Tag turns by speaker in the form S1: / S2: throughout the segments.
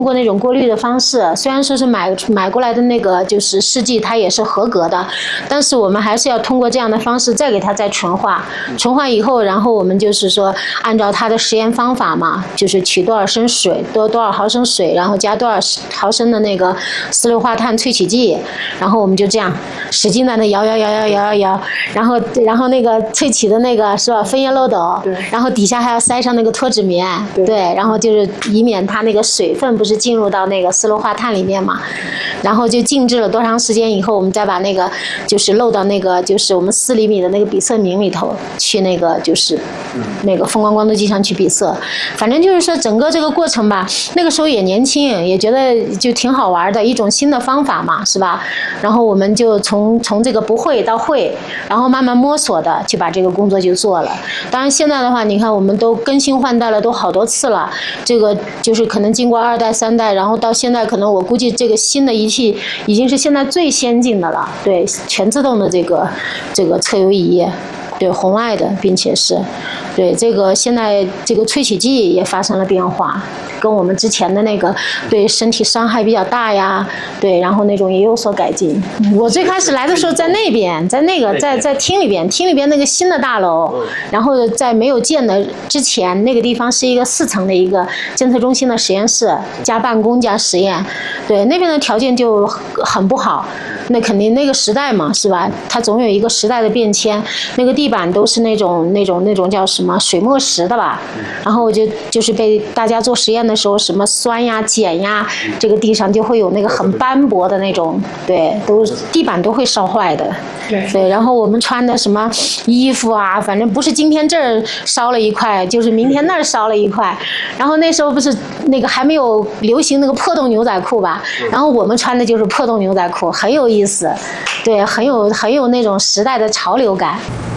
S1: 通过那种过滤的方式，虽然说是买过来的那个就是试剂它也是合格的，但是我们还是要通过这样的方式再给它再纯化，纯化以后，然后我们就是说按照它的实验方法嘛，就是取多少升水，多少毫升水，然后加多少毫升的那个四硫化碳萃取剂，然后我们就这样使劲在那摇，然后那个萃取的那个是吧分液漏斗，然后底下还要塞上那个脱脂棉，对，然后就是以免它那个水分不是进入到那个四硫化碳里面嘛，然后就静置了多长时间以后，我们再把那个就是漏到那个就是我们4厘米的那个比色皿里头去，那个就是那个风光度计上去比色。反正就是说整个这个过程吧，那个时候也年轻，也觉得就挺好玩的一种新的方法嘛，是吧？然后我们就从这个不会到会，然后慢慢摸索的就把这个工作就做了。当然现在的话，你看我们都更新换代了，都好多次了，这个就是可能经过2代3代，然后到现在可能我估计这个新的仪器已经是现在最先进的了，对，全自动的这个测油仪，对，红外的，并且是对这个现在这个萃取剂也发生了变化，跟我们之前的那个对身体伤害比较大呀，对，然后那种也有所改进。我最开始来的时候在那边，在那个在厅里边那个新的大楼，然后在没有建的之前，那个地方是一个4层的一个监测中心的实验室，加办公加实验，对，那边的条件就很不好。那肯定那个时代嘛，是吧？它总有一个时代的变迁。那个地板都是那种叫什么水墨石的吧？然后就是被大家做实验的时候，什么酸呀、碱呀，这个地上就会有那个很斑驳的那种，对，地板都会烧坏的。对，然后我们穿的什么衣服啊，反正不是今天这儿烧了一块，就是明天那儿烧了一块。然后那时候不是那个还没有流行那个破洞牛仔裤吧？然后我们穿的就是破洞牛仔裤，很有意思，对，很有那种时代的潮流感。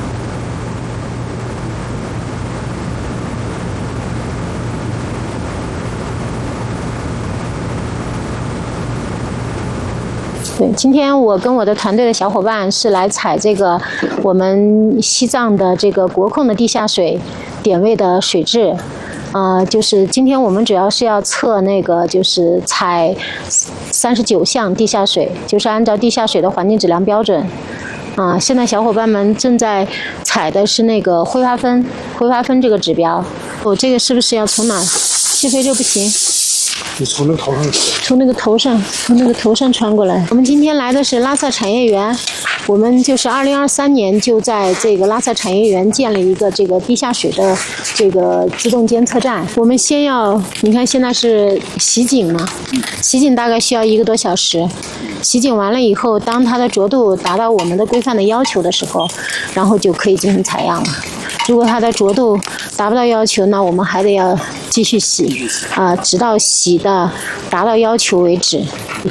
S1: 对，今天我跟我的团队的小伙伴是来采这个我们西藏的这个国控的地下水点位的水质，就是今天我们主要是要测那个就是采39项地下水，就是按照地下水的环境质量标准。现在小伙伴们正在采的是那个挥发分这个指标。我这个是不是要从哪？气飞这不行。
S2: 你从那个头上，
S1: 从那个头上穿过来。我们今天来的是拉萨产业园，我们就是2023年就在这个拉萨产业园建了一个这个地下水的这个自动监测站。我们先要，你看现在是洗井嘛，洗井大概需要1个多小时。洗井完了以后，当它的浊度达到我们的规范的要求的时候，然后就可以进行采样了。如果它的浊度达不到要求，那我们还得要继续洗，直到洗的达到要求为止。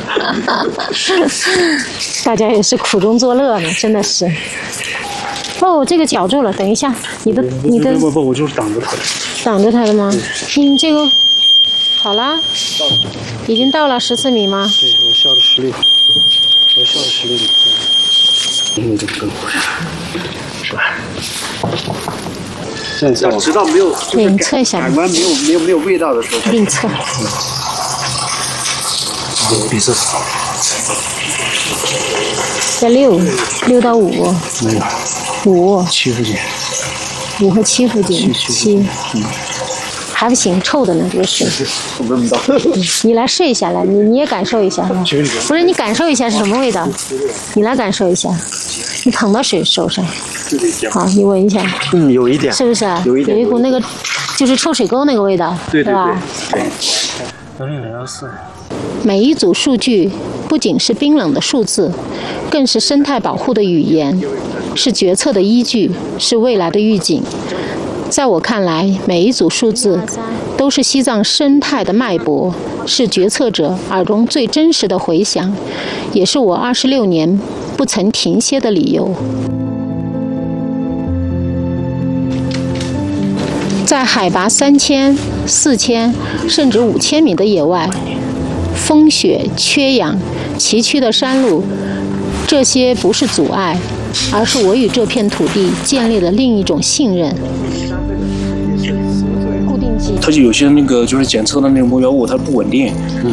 S1: 大家也是苦中作乐呢，真的是。哦，这个绞住了，等一下，你的
S2: 不，我就是挡着它的。
S1: 挡着它的吗？这个好了，已经到了14米吗？
S2: 对，我下了16，我下了16米。那个更火是吧？直到没有
S1: 对，你测一下。
S2: 感官没有味道的时候。
S1: 给你测。
S2: 比色。
S1: 在6到5。
S2: 没有。
S1: 5。
S2: 7附近。
S1: 5和7附近。7。还不行，臭的呢，这个水。
S2: 我闻不到。
S1: 你来试一下来，你也感受一下。不是，你感受一下是什么味道？你来感受一下。你捧到手上。好，你闻一下。
S2: 有一点。
S1: 是不是？有一股那个，就是臭水沟那个味道，对吧？
S2: 对。0.04。
S1: 每一组数据不仅是冰冷的数字，更是生态保护的语言，是决策的依据，是未来的预警。在我看来，每一组数字都是西藏生态的脉搏，是决策者耳中最真实的回响，也是我26年不曾停歇的理由。在海拔3000、4000甚至5000米的野外，风雪、缺氧、崎岖的山路，这些不是阻碍，而是我与这片土地建立了另一种信任。固定剂。
S3: 它就有些那个就是检测的那个目标物它不稳定，